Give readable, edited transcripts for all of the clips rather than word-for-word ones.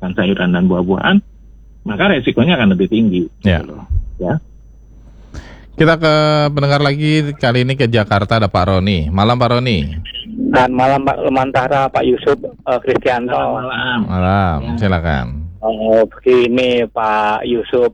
makan sayuran dan buah-buahan, maka resikonya akan lebih tinggi. Ya. Gitu loh. Ya. Kita ke pendengar lagi, kali ini ke Jakarta ada Pak Roni. Malam Pak Roni. Dan malam Pak Lemantara, Pak Yusuf Kristianto. Malam, silakan. Begini Pak Yusuf,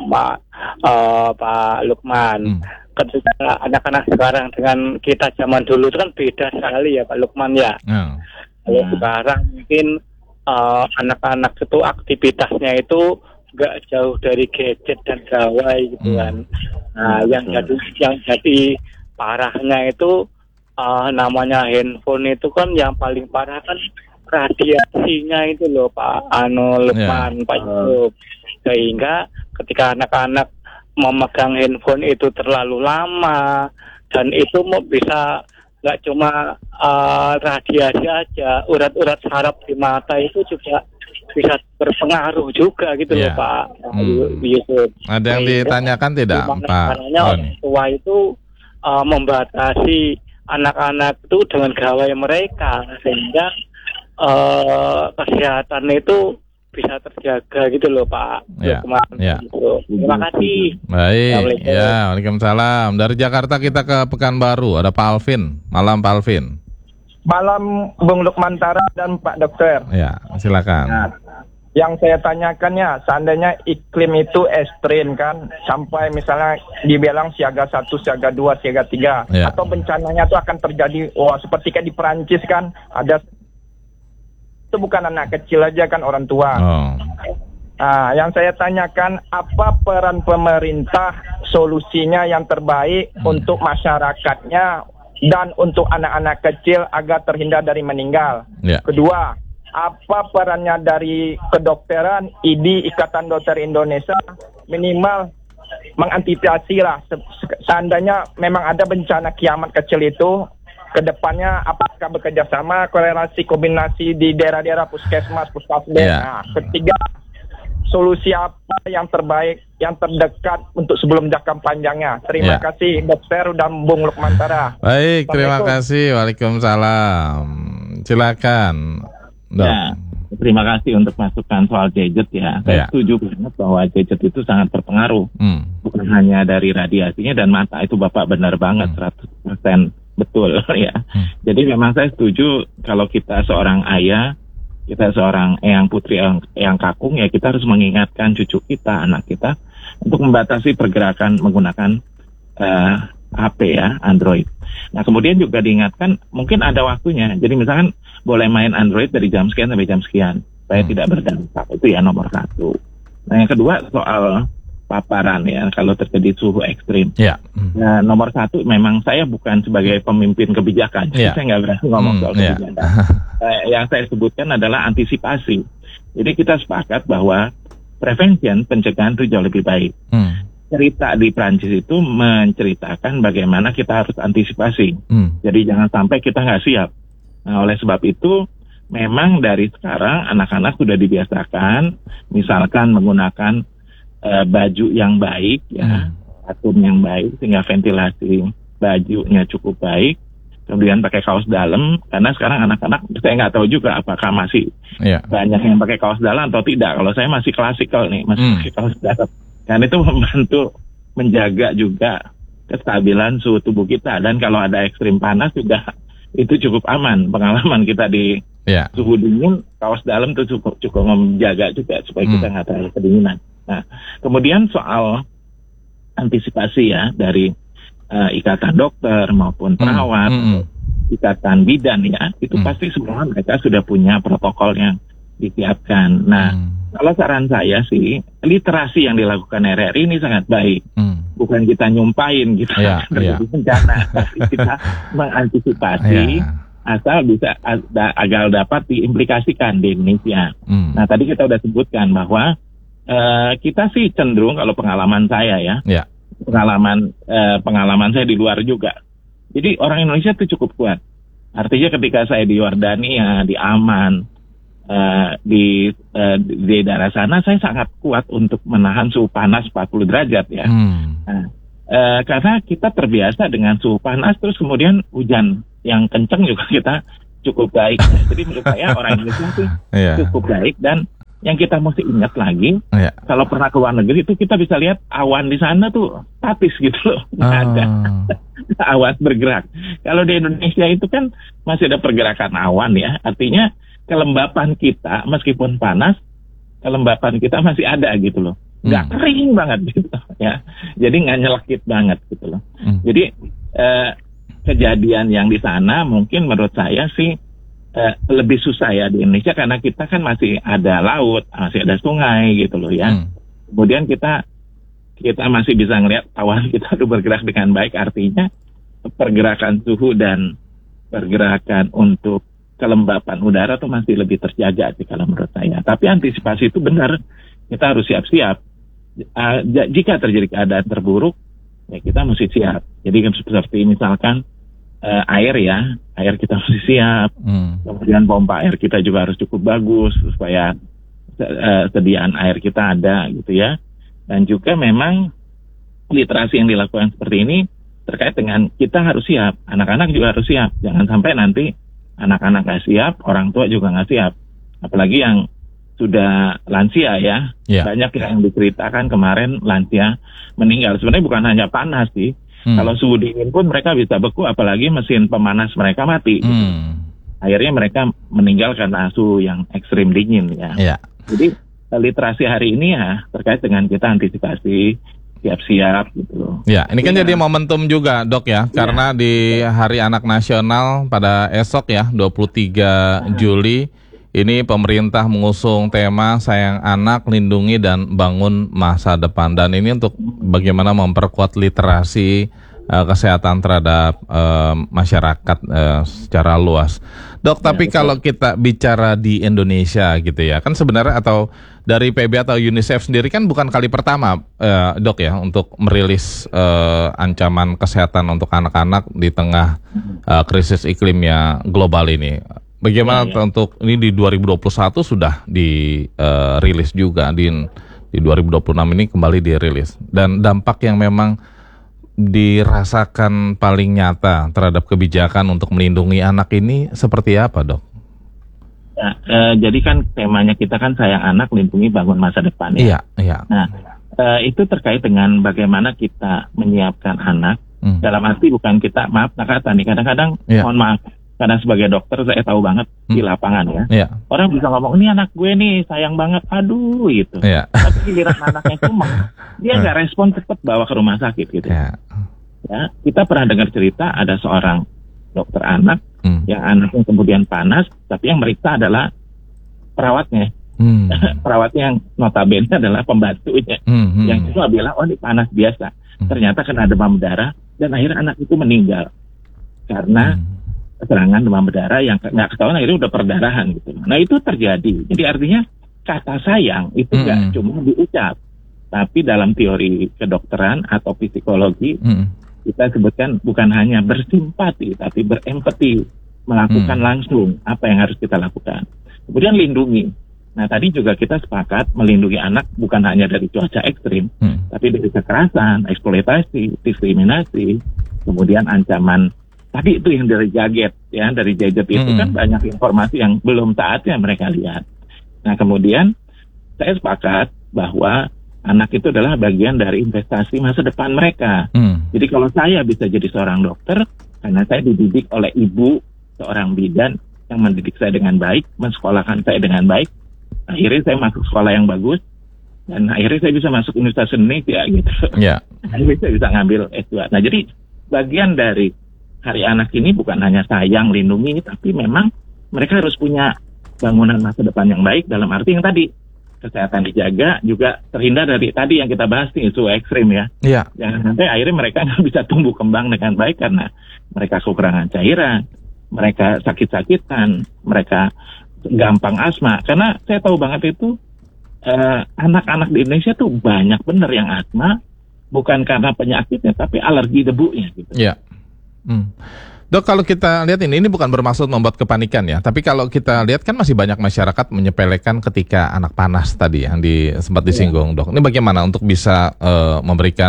Pak Lukman. Ketika anak-anak sekarang dengan kita zaman dulu itu kan beda sekali ya Pak Lukman ya. Kalau sekarang mungkin anak-anak itu aktivitasnya itu nggak jauh dari gadget dan gawai gitu kan. Nah, yang jadi parahnya itu namanya handphone itu kan yang paling parah kan radiasinya itu loh Pak Lukman, Pak Yusuf. Sehingga ketika anak-anak memegang handphone itu terlalu lama dan itu bisa nggak cuma radiasi aja, urat-urat saraf di mata itu juga bisa berpengaruh juga gitu loh Pak Yusuf. Ada yang ditanyakan tidak Pak Roni? Orang tua itu membatasi anak-anak itu dengan gawai mereka sehingga kesehatan itu bisa terjaga gitu loh Pak. Terima kasih. Baik, waalaikumsalam. Dari Jakarta kita ke Pekanbaru, ada Pak Alvin. Malam Pak Alvin. Malam Bung Lukmantara dan Pak Dokter. Ya, silakan. Nah, yang saya tanyakan ya, seandainya iklim itu ekstrim kan, sampai misalnya dibilang siaga 1, siaga 2, siaga 3, atau bencananya itu akan terjadi, seperti kayak di Perancis kan, ada itu bukan anak kecil aja kan, orang tua. Nah, yang saya tanyakan, apa peran pemerintah solusinya yang terbaik untuk masyarakatnya dan untuk anak-anak kecil agar terhindar dari meninggal. Kedua, apa perannya dari kedokteran, ID, Ikatan Dokter Indonesia, minimal mengantisipasi lah, seandainya memang ada bencana kiamat kecil itu, kedepannya apakah bekerja sama, korelasi, kombinasi di daerah-daerah puskesmas, puskesdes. Nah, ketiga, solusi apa yang terbaik, yang terdekat untuk sebelum jangka panjangnya. Terima kasih Dokter dan Bung Lukmantara. Baik, terima kasih. Waalaikumsalam. Silakan. Ya, terima kasih untuk masukan soal gadget ya. Saya setuju banget bahwa gadget itu sangat berpengaruh. Bukan hanya dari radiasinya dan mata, itu Bapak benar banget 100% betul ya. Jadi memang saya setuju kalau kita seorang ayah, kita seorang eyang putri, eyang kakung, ya kita harus mengingatkan cucu kita, anak kita untuk membatasi pergerakan menggunakan HP ya, Android. Nah, kemudian juga diingatkan mungkin ada waktunya. Jadi misalkan boleh main Android dari jam sekian sampai jam sekian supaya tidak berdampak. Itu ya nomor 1. Nah, yang kedua soal paparan ya, kalau terjadi suhu ekstrim. Nah, nomor 1 memang saya bukan sebagai pemimpin kebijakan, saya nggak berani ngomong soal kebijakan. Yang saya sebutkan adalah antisipasi. Jadi kita sepakat bahwa prevention, pencegahan itu jauh lebih baik. Cerita di Prancis itu menceritakan bagaimana kita harus antisipasi. Jadi jangan sampai kita nggak siap. Nah, oleh sebab itu memang dari sekarang anak-anak sudah dibiasakan, misalkan menggunakan baju yang baik ya, atur yang baik sehingga ventilasi bajunya cukup baik. Kemudian pakai kaos dalam, karena sekarang anak-anak saya nggak tahu juga apakah masih banyak yang pakai kaos dalam atau tidak. Kalau saya masih klasikal nih, masih pakai kaos dalam. Dan itu membantu menjaga juga kestabilan suhu tubuh kita. Dan kalau ada ekstrim panas juga itu cukup aman. Pengalaman kita di suhu dingin, kaos dalam itu cukup menjaga juga supaya kita nggak terlalu kedinginan. Nah, kemudian soal antisipasi ya dari ikatan dokter maupun perawat, ikatan bidan ya, itu pasti semua mereka sudah punya protokol yang disiapkan. Nah, kalau saran saya sih, literasi yang dilakukan RRI ini sangat baik. Bukan kita nyumpain gitu terjadi bencana, tapi kita mengantisipasi asal bisa agar dapat diimplikasikan di Indonesia. Nah, tadi kita udah sebutkan bahwa kita sih cenderung, kalau pengalaman saya ya, pengalaman saya di luar juga. Jadi orang Indonesia itu cukup kuat. Artinya ketika saya di Yordania, di Aman, di daerah sana, saya sangat kuat untuk menahan suhu panas 40 derajat ya. Nah, karena kita terbiasa dengan suhu panas, terus kemudian hujan yang kencang juga kita cukup baik. Jadi menurut saya orang Indonesia itu cukup baik dan yang kita mesti ingat lagi, kalau pernah ke luar negeri itu kita bisa lihat awan di sana tuh statis gitu loh, nggak ada awan bergerak. Kalau di Indonesia itu kan masih ada pergerakan awan ya, artinya kelembapan kita meskipun panas, kelembapan kita masih ada gitu loh, nggak kering banget gitu ya, jadi nggak nyelekit banget gitu loh. Jadi kejadian yang di sana mungkin menurut saya sih lebih susah ya di Indonesia karena kita kan masih ada laut, masih ada sungai gitu loh ya. Kemudian kita masih bisa ngelihat awan kita tuh bergerak dengan baik, artinya pergerakan suhu dan pergerakan untuk kelembapan udara tuh masih lebih terjaga sih kalau menurut saya. Tapi antisipasi itu benar, kita harus siap-siap. Jika terjadi keadaan terburuk, ya kita mesti siap. Jadi kan seperti misalkan air kita mesti siap. Kemudian pompa air kita juga harus cukup bagus supaya sediaan air kita ada gitu ya. Dan juga memang literasi yang dilakukan seperti ini terkait dengan kita harus siap, anak-anak juga harus siap. Jangan sampai nanti anak-anak nggak siap, orang tua juga nggak siap. Apalagi yang sudah lansia ya. Banyak yang diceritakan kemarin lansia meninggal. Sebenarnya bukan hanya panas sih. Kalau suhu dingin pun mereka bisa beku, apalagi mesin pemanas mereka mati. Gitu. Akhirnya mereka meninggal karena suhu yang ekstrim dingin ya. Jadi literasi hari ini ya terkait dengan kita antisipasi, siap-siap gitu loh. Ya, ini kan jadi momentum juga Dok ya, karena di Hari Anak Nasional pada esok ya 23 Juli ini pemerintah mengusung tema Sayang Anak, Lindungi dan Bangun Masa Depan. Dan ini untuk bagaimana memperkuat literasi kesehatan terhadap masyarakat secara luas. Dok, tapi kalau kita bicara di Indonesia gitu ya, kan sebenarnya atau dari PB atau UNICEF sendiri kan bukan kali pertama Dok ya untuk merilis ancaman kesehatan untuk anak-anak di tengah krisis iklimnya global ini. Bagaimana untuk ini di 2021 sudah dirilis juga, di 2026 ini kembali dirilis, dan dampak yang memang dirasakan paling nyata terhadap kebijakan untuk melindungi anak ini seperti apa Dok? Ya, jadi kan temanya kita kan Sayang Anak, Lindungi, Bangun Masa Depan ya. Iya. Nah itu terkait dengan bagaimana kita menyiapkan anak, dalam arti bukan kita, maaf kata nih kadang-kadang mohon maaf, karena sebagai dokter saya tahu banget di lapangan ya. Orang bisa ngomong, ini anak gue nih sayang banget, aduh gitu. Tapi giliran anaknya cuma, dia nggak respon cepat bawa ke rumah sakit gitu. Ya, kita pernah dengar cerita ada seorang dokter anak yang anaknya kemudian panas, tapi yang meriksa adalah perawatnya. Perawatnya yang notabene adalah pembantunya. Yang itu bilang, oh ini panas biasa. Ternyata kena demam berdarah dan akhirnya anak itu meninggal karena serangan demam berdarah yang nggak ketahuan akhirnya udah perdarahan gitu. Nah itu terjadi. Jadi artinya kata sayang itu nggak cuma diucap, tapi dalam teori kedokteran atau psikologi kita sebutkan bukan hanya bersimpati, tapi berempati, melakukan langsung apa yang harus kita lakukan. Kemudian lindungi. Nah tadi juga kita sepakat melindungi anak bukan hanya dari cuaca ekstrim, tapi dari kekerasan, eksploitasi, diskriminasi, kemudian ancaman. Tadi itu yang dari gadget ya, dari gadget itu kan banyak informasi yang belum saatnya mereka lihat. Nah kemudian saya sepakat bahwa anak itu adalah bagian dari investasi masa depan mereka. Jadi kalau saya bisa jadi seorang dokter, karena saya dididik oleh ibu, seorang bidan yang mendidik saya dengan baik, mensekolahkan saya dengan baik, akhirnya saya masuk sekolah yang bagus, dan akhirnya saya bisa masuk Universitas Indonesia gitu. Akhirnya saya bisa ngambil S2. Nah jadi bagian dari Hari Anak ini bukan hanya sayang, lindungi, tapi memang mereka harus punya bangunan masa depan yang baik, dalam arti yang tadi kesehatan dijaga, juga terhindar dari tadi yang kita bahas nih, isu ekstrim ya. Jangan sampai akhirnya mereka nggak bisa tumbuh kembang dengan baik karena mereka kekurangan cairan, mereka sakit-sakitan, mereka gampang asma. Karena saya tahu banget itu anak-anak di Indonesia tuh banyak bener yang asma, bukan karena penyakitnya, tapi alergi debunya gitu. Dok, kalau kita lihat ini bukan bermaksud membuat kepanikan ya, tapi kalau kita lihat kan masih banyak masyarakat menyepelekan ketika anak panas tadi yang sempat disinggung Dok. Ini bagaimana untuk bisa memberikan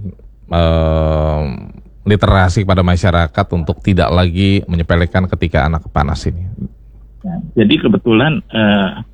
literasi kepada masyarakat untuk tidak lagi menyepelekan ketika anak panas ini? Jadi kebetulan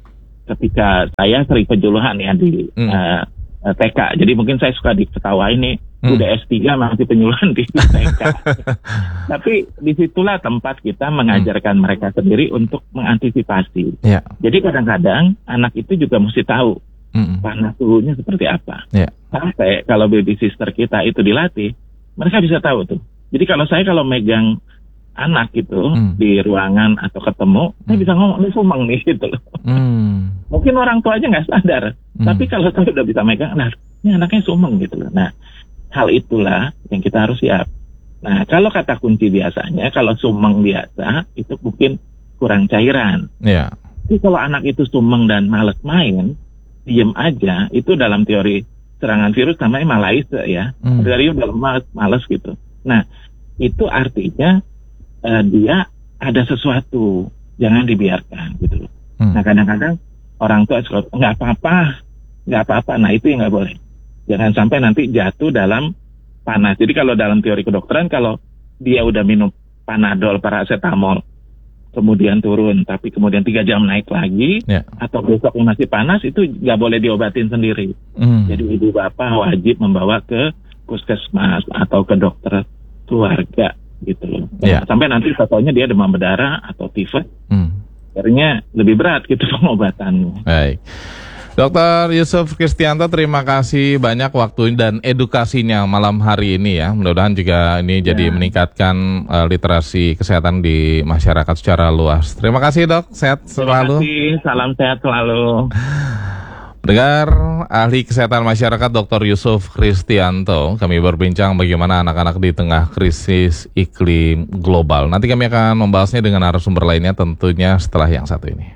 ketika saya sering penjuluhan ya di TK. Jadi mungkin saya suka diketawain nih, udah S3 masih penyuluhan di TK. Tapi disitulah tempat kita mengajarkan mereka sendiri untuk mengantisipasi. Yeah. Jadi kadang-kadang anak itu juga mesti tahu panas suhunya seperti apa. Yeah. Sampai kalau baby sister kita itu dilatih, mereka bisa tahu tuh. Jadi kalau megang anak itu di ruangan atau ketemu, saya bisa ngomong, ini sumeng nih gitu loh. Mungkin orang tua aja nggak sadar, tapi kalau saya udah bisa megang, nah ini anaknya sumeng gitu loh. Nah, hal itulah yang kita harus siap. Nah, kalau kata kunci biasanya, kalau sumeng biasa, itu mungkin kurang cairan. Yeah. Tapi kalau anak itu sumeng dan malas main, diem aja, itu dalam teori serangan virus namanya malaise ya. Dari udah malas gitu. Nah, itu artinya dia ada sesuatu, jangan dibiarkan gitu loh. Nah kadang-kadang orang tua nggak apa-apa, nah itu yang nggak boleh. Jangan sampai nanti jatuh dalam panas. Jadi kalau dalam teori kedokteran, kalau dia udah minum Panadol, paracetamol, kemudian turun, tapi kemudian 3 jam naik lagi, atau besok masih panas, itu nggak boleh diobatin sendiri. Jadi ibu bapak wajib membawa ke puskesmas atau ke dokter keluarga gitu loh. Sampai nanti contohnya dia demam berdarah atau tifus, akhirnya lebih berat gitu pengobatannya. Baik. Dr. Yusuf Kristianto, terima kasih banyak waktu dan edukasinya malam hari ini ya. Mudah-mudahan juga ini jadi meningkatkan literasi kesehatan di masyarakat secara luas. Terima kasih Dok, sehat selalu. Terima kasih, salam sehat selalu. Dengar ahli kesehatan masyarakat Dr. Yusuf Kristianto, kami berbincang bagaimana anak-anak di tengah krisis iklim global. Nanti kami akan membahasnya dengan narasumber lainnya tentunya setelah yang satu ini.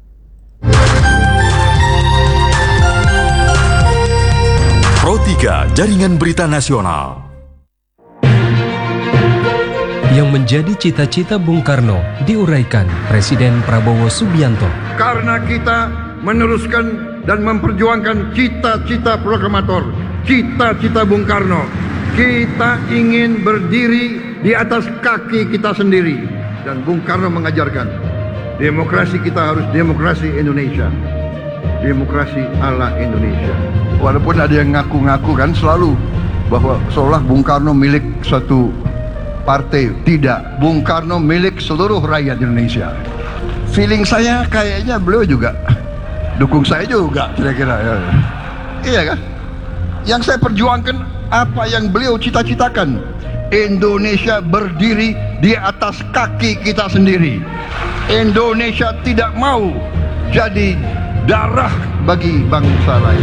Pro 3 Jaringan Berita Nasional. Yang menjadi cita-cita Bung Karno diuraikan Presiden Prabowo Subianto. Karena kita meneruskan dan memperjuangkan cita-cita proklamator, cita-cita Bung Karno. Kita ingin berdiri di atas kaki kita sendiri. Dan Bung Karno mengajarkan, demokrasi kita harus demokrasi Indonesia. Demokrasi ala Indonesia. Walaupun ada yang ngaku-ngaku kan selalu bahwa seolah Bung Karno milik suatu partai. Tidak, Bung Karno milik seluruh rakyat Indonesia. Feeling saya kayaknya beliau juga dukung saya juga kira-kira ya. Iya kan? Yang saya perjuangkan apa yang beliau cita-citakan. Indonesia berdiri di atas kaki kita sendiri. Indonesia tidak mau jadi darah bagi bangsa lain.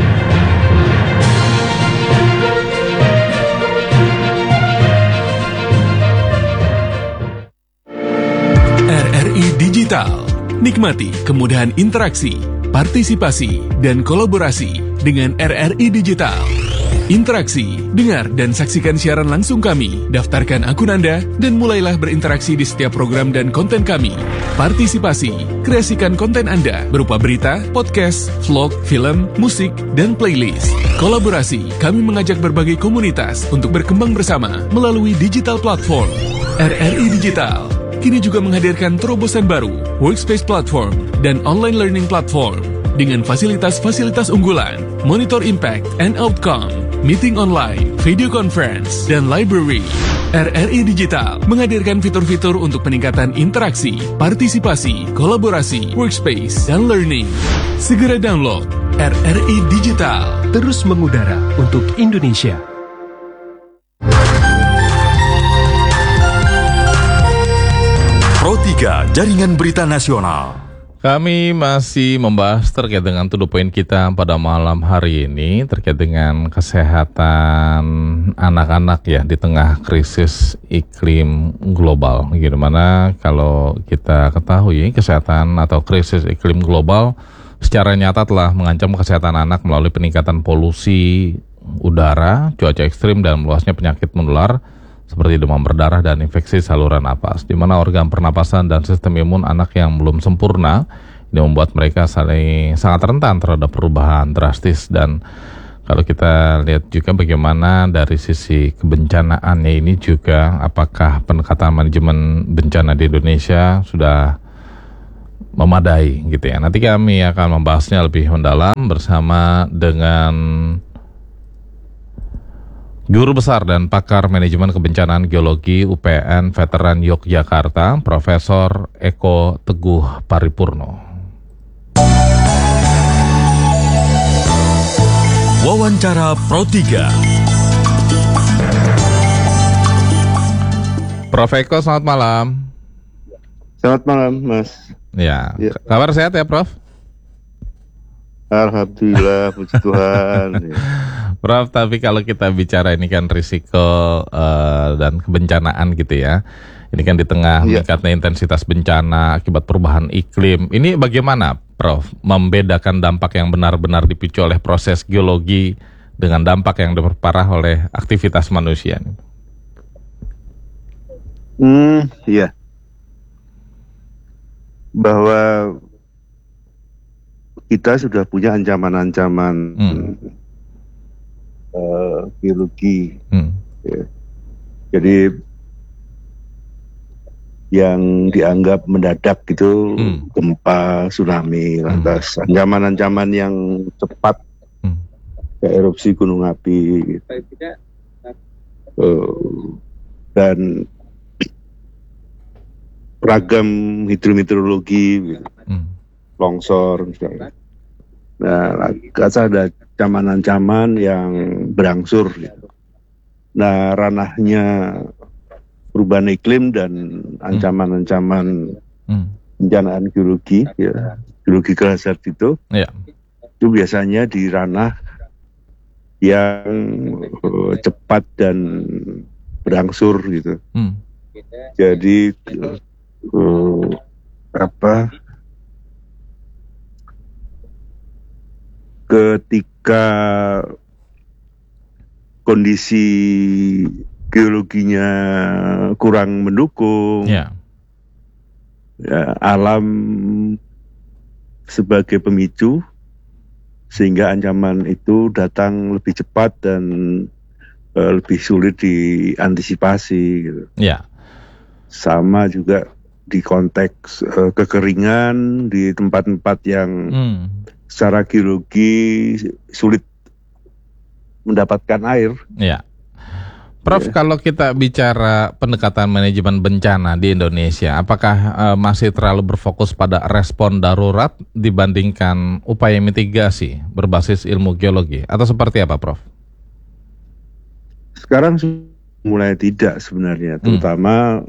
RRI Digital. Nikmati kemudahan interaksi, partisipasi, dan kolaborasi dengan RRI Digital. Interaksi, dengar, dan saksikan siaran langsung kami. Daftarkan akun Anda dan mulailah berinteraksi di setiap program dan konten kami. Partisipasi, kreasikan konten Anda berupa berita, podcast, vlog, film, musik, dan playlist. Kolaborasi, kami mengajak berbagai komunitas untuk berkembang bersama melalui digital platform. RRI Digital kini juga menghadirkan terobosan baru, workspace platform, dan online learning platform dengan fasilitas-fasilitas unggulan, monitor impact and outcome, meeting online, video conference, dan library. RRI Digital menghadirkan fitur-fitur untuk peningkatan interaksi, partisipasi, kolaborasi, workspace, dan learning. Segera download RRI Digital. Terus mengudara untuk Indonesia. Pro 3 Jaringan Berita Nasional. Kami masih membahas terkait dengan to the point kita pada malam hari ini terkait dengan kesehatan anak-anak ya di tengah krisis iklim global. Gimana kalau kita ketahui kesehatan atau krisis iklim global secara nyata telah mengancam kesehatan anak melalui peningkatan polusi udara, cuaca ekstrim, dan meluasnya penyakit menular seperti demam berdarah dan infeksi saluran napas, di mana organ pernapasan dan sistem imun anak yang belum sempurna ini membuat mereka sangat rentan terhadap perubahan drastis. Dan kalau kita lihat juga bagaimana dari sisi kebencanaannya ini juga, apakah pendekatan manajemen bencana di Indonesia sudah memadai gitu ya. Nanti kami akan membahasnya lebih mendalam bersama dengan Guru Besar dan Pakar Manajemen Kebencanaan Geologi UPN Veteran Yogyakarta, Profesor Eko Teguh Paripurno. Wawancara Pro 3. Prof Eko, selamat malam. Selamat malam, Mas. Ya, kabar sehat ya, Prof? Alhamdulillah, puji Tuhan. Ya. Prof, tapi kalau kita bicara ini kan risiko dan kebencanaan gitu ya. Ini kan di tengah meningkatnya intensitas bencana akibat perubahan iklim. Ini bagaimana, Prof, membedakan dampak yang benar-benar dipicu oleh proses geologi dengan dampak yang diperparah oleh aktivitas manusia? Iya. Bahwa kita sudah punya ancaman-ancaman geologi. Ya. Jadi yang dianggap mendadak gitu, gempa, tsunami, lantas ancaman-ancaman yang cepat, kayak erupsi gunung api, gitu. Dan ragam hidrometeorologi, gitu. Longsor misalnya. Nah, ada ancaman-ancaman yang berangsur, gitu. Nah, ranahnya perubahan iklim dan ancaman-ancaman bencanaan geologi, ya, geological hazard itu biasanya di ranah yang cepat dan berangsur gitu. Jadi ketika kondisi geologinya kurang mendukung, ya, alam sebagai pemicu sehingga ancaman itu datang lebih cepat dan lebih sulit diantisipasi gitu. Ya. Sama juga di konteks kekeringan di tempat-tempat yang secara geologi sulit mendapatkan air. Ya. Prof, kalau kita bicara pendekatan manajemen bencana di Indonesia, apakah masih terlalu berfokus pada respon darurat dibandingkan upaya mitigasi berbasis ilmu geologi? Atau seperti apa, Prof? Sekarang mulai tidak sebenarnya, terutama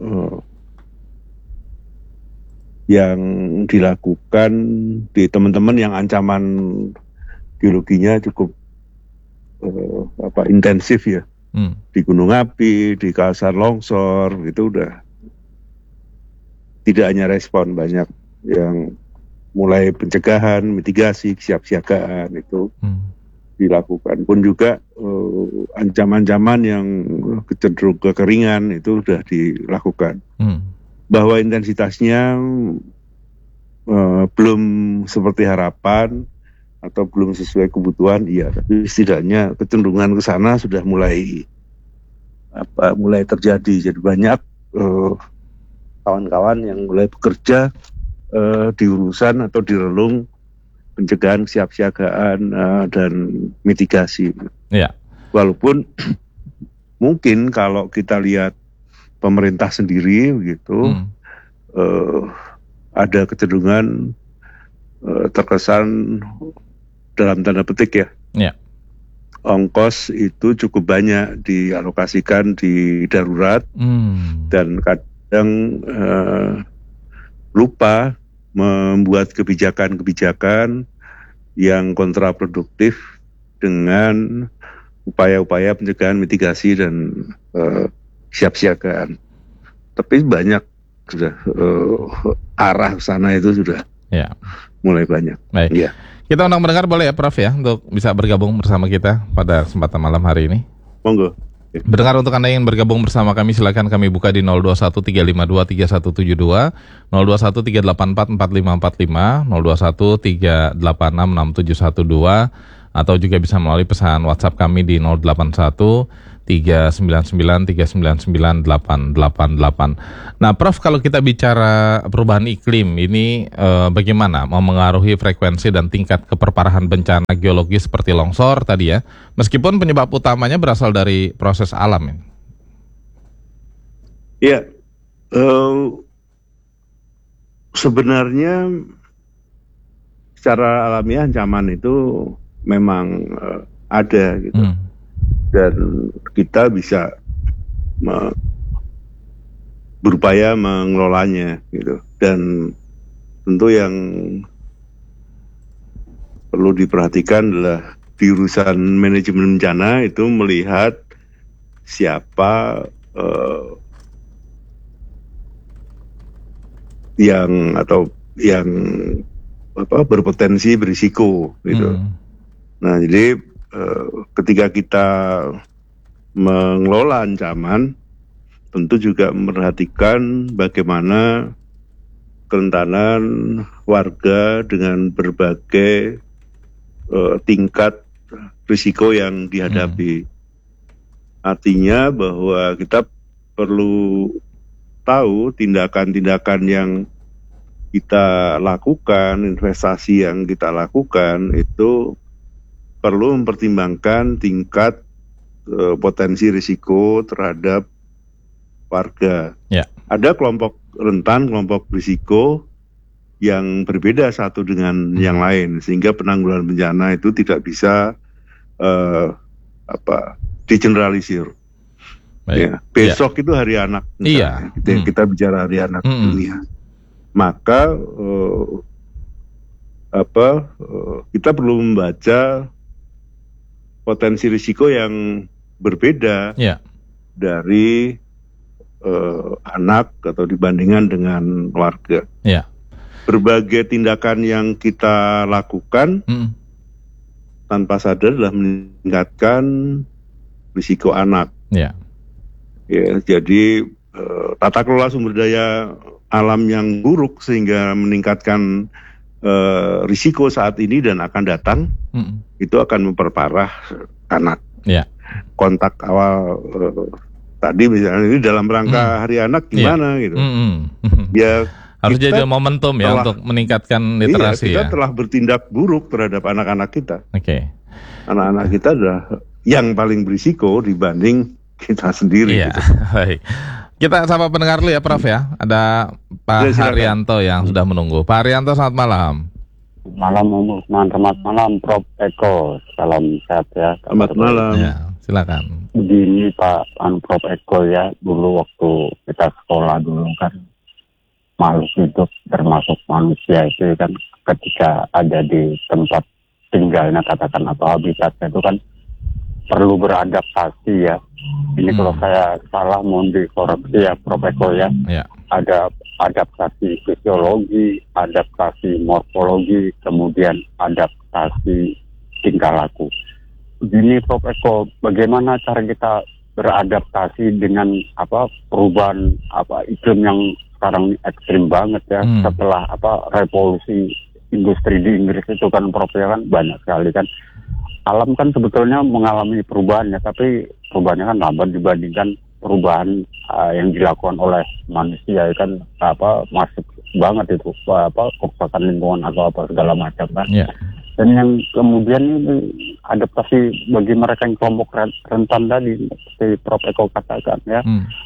yang dilakukan di teman-teman yang ancaman geologinya cukup intensif ya. Di gunung api, di kawasan longsor, itu udah tidak hanya respon, banyak yang mulai pencegahan, mitigasi, kesiapsiagaan itu dilakukan. Pun juga ancaman-ancaman yang cenderung kekeringan itu sudah dilakukan. Bahwa intensitasnya belum seperti harapan atau belum sesuai kebutuhan, iya, tapi setidaknya kecenderungan ke sana sudah mulai terjadi. Jadi banyak kawan-kawan yang mulai bekerja di urusan atau di relung pencegahan, kesiapsiagaan dan mitigasi. Ya. Walaupun mungkin kalau kita lihat pemerintah sendiri begitu, ada kecenderungan terkesan dalam tanda petik ya, ongkos itu cukup banyak dialokasikan di darurat, dan kadang lupa membuat kebijakan-kebijakan yang kontraproduktif dengan upaya-upaya pencegahan, mitigasi dan siap-siagaan. Tapi banyak sudah arah sana itu sudah mulai banyak. Baik. Ya. Kita undang mendengar boleh ya, Prof, ya, untuk bisa bergabung bersama kita pada kesempatan malam hari ini. Monggo. Mendengar, untuk Anda yang ingin bergabung bersama kami, silakan kami buka di 0213523172, 0213844545, 0213866712, atau juga bisa melalui pesan WhatsApp kami di 399399888. Nah, Prof, kalau kita bicara perubahan iklim ini bagaimana memengaruhi frekuensi dan tingkat keperparahan bencana geologis seperti longsor tadi ya, meskipun penyebab utamanya berasal dari proses alam ya? Ya, sebenarnya secara alamiah ancaman itu memang ada gitu. Dan kita bisa berupaya mengelolanya gitu. Dan tentu yang perlu diperhatikan adalah di urusan manajemen bencana itu melihat siapa yang berpotensi berisiko gitu. Nah, jadi ketika kita mengelola ancaman, tentu juga memperhatikan bagaimana kerentanan warga dengan berbagai tingkat risiko yang dihadapi. Artinya bahwa kita perlu tahu tindakan-tindakan yang kita lakukan, investasi yang kita lakukan itu perlu mempertimbangkan tingkat potensi risiko terhadap warga. Ya. Ada kelompok rentan, kelompok risiko yang berbeda satu dengan yang lain, sehingga penanggulangan bencana itu tidak bisa digeneralisir. Ya. Besok itu Hari Anak, misalnya. Kita bicara Hari Anak dunia. Maka kita perlu membaca potensi risiko yang berbeda dari anak atau dibandingkan dengan warga. Berbagai tindakan yang kita lakukan tanpa sadar adalah meningkatkan risiko anak. Ya, jadi tata kelola sumber daya alam yang buruk sehingga meningkatkan risiko saat ini dan akan datang, itu akan memperparah anak. Kontak awal tadi misalnya ini dalam rangka Hari Anak gimana gitu. Ya harus jadi momentum ya untuk meningkatkan literasi. Kita telah bertindak buruk terhadap anak-anak kita. Anak-anak kita adalah yang paling berisiko dibanding kita sendiri. Gitu. Baik. Kita sapa pendengar dulu ya Prof ya. Ada Pak Haryanto yang sudah menunggu. Pak Haryanto, selamat malam. Selamat malam Prof Eko. Salam sehat ya. Selamat malam. Ya, silakan. Begini Pak Prof Eko ya, dulu waktu kita sekolah dulu kan makhluk hidup termasuk manusia itu kan ketika ada di tempat tinggalnya katakan atau habitatnya itu kan perlu beradaptasi ya. Ini kalau saya salah mohon dikoreksi ya Prof Eko ya. Ada adaptasi fisiologi, adaptasi morfologi, kemudian adaptasi tingkah laku. Begini Prof Eko, bagaimana cara kita beradaptasi dengan perubahan iklim yang sekarang ekstrim banget ya, setelah revolusi industri di Inggris itu kan Prof ya kan banyak sekali kan. Alam kan sebetulnya mengalami perubahan ya, tapi perubahannya kan lambat dibandingkan perubahan yang dilakukan oleh manusia kan masif banget itu kerusakan lingkungan atau segala macam kan. Dan yang kemudian ini adaptasi bagi mereka yang kelompok rentan tadi seperti Prof Eko katakan ya,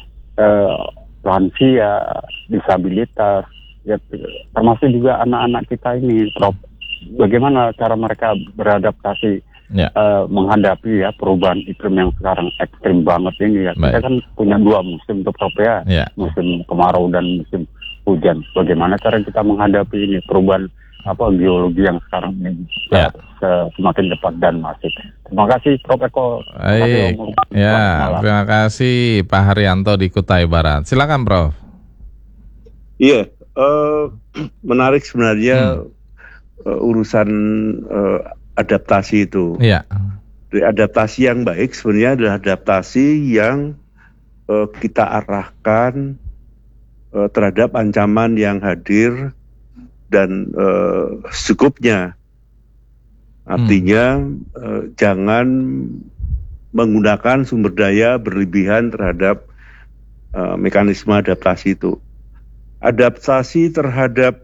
lansia, disabilitas, ya, termasuk juga anak-anak kita ini Prof. Bagaimana cara mereka beradaptasi menghadapi ya perubahan iklim yang sekarang ekstrim banget ini ya. Kita kan punya dua musim tuh Prof ya, musim kemarau dan musim hujan. Bagaimana cara kita menghadapi ini perubahan geologi yang sekarang ini semakin cepat dan masif. Terima kasih Prof Eko. Terima kasih Pak Haryanto di Kutai Barat. Silakan Prof. Iya, menarik sebenarnya urusan adaptasi itu. Adaptasi yang baik sebenarnya adalah adaptasi yang kita arahkan terhadap ancaman yang hadir dan secukupnya. Artinya jangan menggunakan sumber daya berlebihan terhadap mekanisme adaptasi itu. Adaptasi terhadap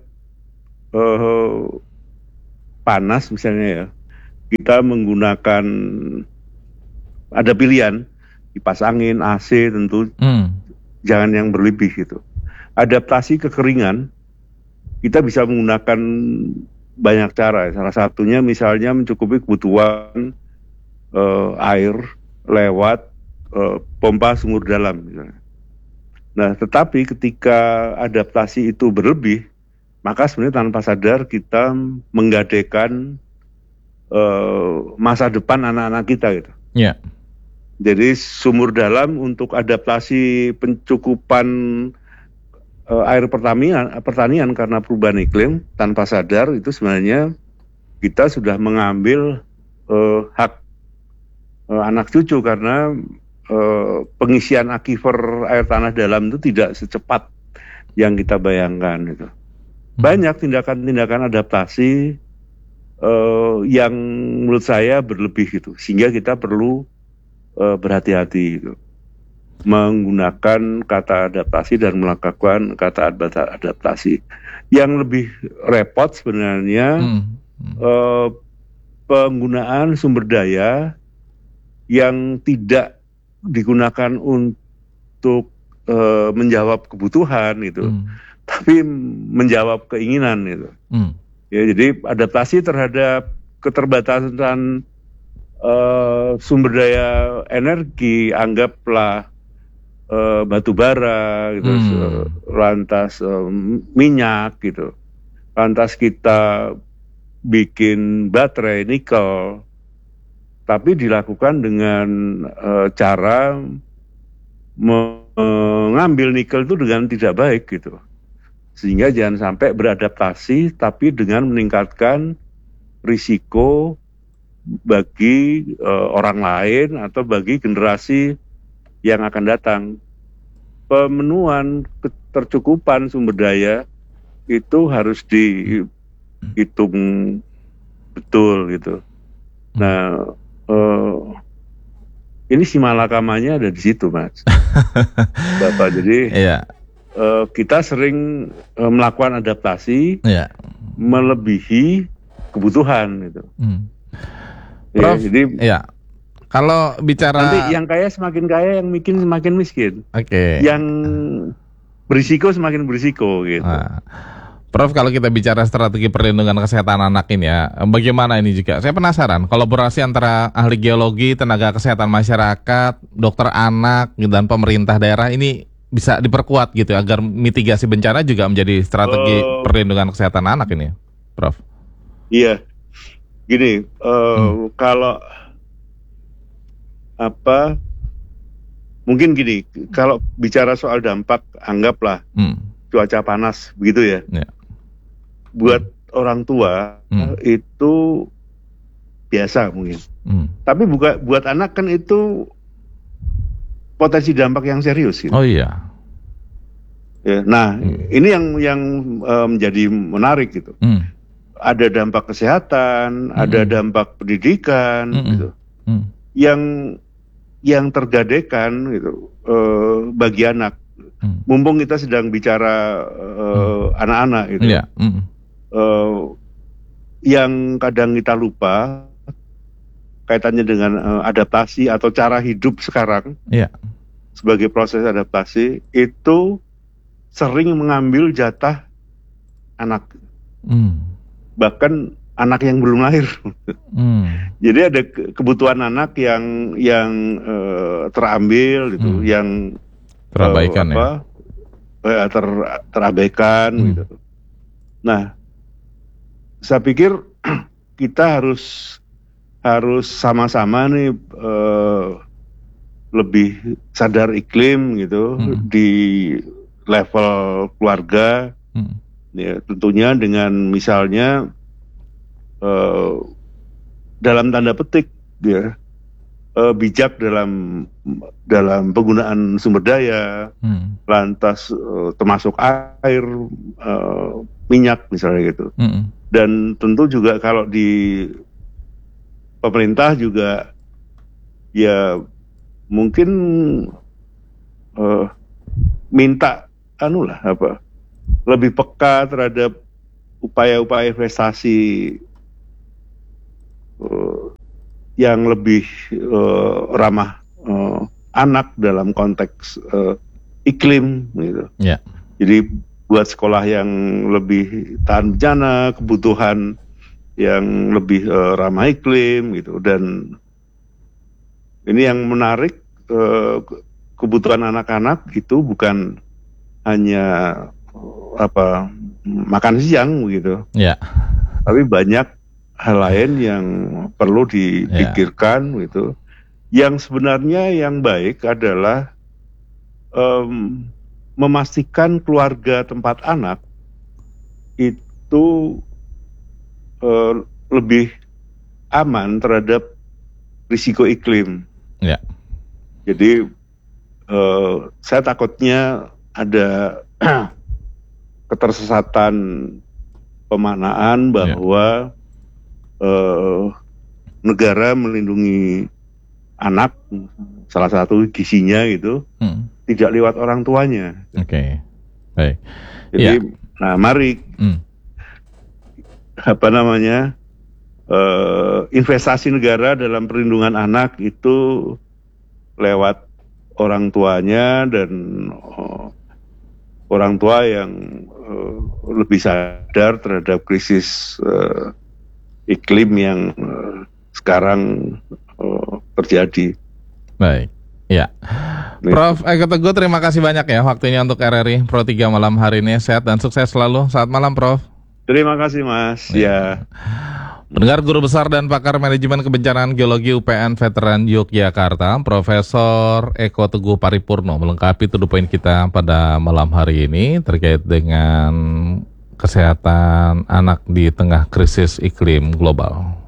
panas misalnya ya, kita menggunakan, ada pilihan kipas angin, AC tentu, jangan yang berlebih gitu. Adaptasi kekeringan, kita bisa menggunakan banyak cara. Salah satunya misalnya mencukupi kebutuhan air lewat pompa sumur dalam misalnya. Nah, tetapi ketika adaptasi itu berlebih, maka sebenarnya tanpa sadar kita menggadaikan masa depan anak-anak kita gitu. Yeah. Jadi sumur dalam untuk adaptasi pencukupan air pertanian karena perubahan iklim, tanpa sadar itu sebenarnya kita sudah mengambil hak anak cucu karena pengisian aquifer air tanah dalam itu tidak secepat yang kita bayangkan itu. Banyak tindakan-tindakan adaptasi yang menurut saya berlebih gitu, sehingga kita perlu berhati-hati gitu, menggunakan kata adaptasi dan melakukan kata adaptasi. Yang lebih repot sebenarnya penggunaan sumber daya yang tidak digunakan untuk menjawab kebutuhan gitu, tapi menjawab keinginan gitu. Ya, jadi adaptasi terhadap keterbatasan sumber daya energi, anggaplah batu bara gitu, lantas minyak gitu, lantas kita bikin baterai nikel, tapi dilakukan dengan cara mengambil nikel itu dengan tidak baik gitu, sehingga jangan sampai beradaptasi tapi dengan meningkatkan risiko bagi orang lain atau bagi generasi yang akan datang. Pemenuhan ketercukupan sumber daya itu harus dihitung betul gitu. Nah, ini si malakamanya ada di situ, Mas. Bapak, jadi kita sering melakukan adaptasi melebihi kebutuhan gitu. Prof, ya, jadi kalau bicara nanti yang kaya semakin kaya, yang miskin semakin miskin. Yang berisiko semakin berisiko gitu. Prof, kalau kita bicara strategi perlindungan kesehatan anak ini ya, bagaimana ini juga? Saya penasaran, kolaborasi antara ahli geologi, tenaga kesehatan masyarakat, dokter anak, dan pemerintah daerah ini bisa diperkuat gitu agar mitigasi bencana juga menjadi strategi perlindungan kesehatan anak ini, Prof. Iya, gini, kalau mungkin gini, kalau bicara soal dampak, anggaplah cuaca panas begitu ya. Buat orang tua itu biasa mungkin. Tapi buat anak kan itu potensi dampak yang serius gitu. Oh iya. Ya, nah, ini yang menjadi menarik gitu. Ada dampak kesehatan, ada dampak pendidikan gitu. Yang tergadaikan gitu bagi anak. Mumpung kita sedang bicara anak-anak gitu. Yang kadang kita lupa kaitannya dengan adaptasi atau cara hidup sekarang sebagai proses adaptasi itu sering mengambil jatah anak, bahkan anak yang belum lahir. Jadi ada kebutuhan anak yang terambil gitu, yang terabaikan terabaikan gitu. Nah, saya pikir kita harus sama-sama nih lebih sadar iklim gitu di level keluarga, ya tentunya dengan misalnya dalam tanda petik ya bijak dalam penggunaan sumber daya, lantas termasuk air, minyak misalnya gitu. Dan tentu juga kalau di pemerintah juga ya mungkin minta lebih peka terhadap upaya-upaya investasi yang lebih ramah anak dalam konteks iklim gitu. Yeah. Jadi buat sekolah yang lebih tahan bencana, kebutuhan yang lebih ramah iklim gitu. Dan ini yang menarik, kebutuhan anak-anak itu bukan hanya makan siang gitu. Yeah. Tapi banyak hal lain yang perlu dipikirkan gitu. Yang sebenarnya yang baik adalah memastikan keluarga tempat anak itu lebih aman terhadap risiko iklim. Yeah. Jadi saya takutnya ada ketersesatan pemaknaan bahwa negara melindungi anak, salah satu gizinya gitu, tidak lewat orang tuanya. Oke. Baik. Jadi, mari investasi negara dalam perlindungan anak itu lewat orang tuanya dan orang tua yang lebih sadar terhadap krisis iklim yang sekarang terjadi. Baik. Ya, Prof. Eko Teguh, terima kasih banyak ya waktunya untuk RRI Pro 3 malam hari ini. Sehat dan sukses selalu. Selamat malam, Prof. Terima kasih, Mas. Ya. Pendengar, Guru Besar dan Pakar Manajemen Kebencanaan Geologi UPN Veteran Yogyakarta, Profesor Eko Teguh Paripurno melengkapi to the point kita pada malam hari ini terkait dengan kesehatan anak di tengah krisis iklim global.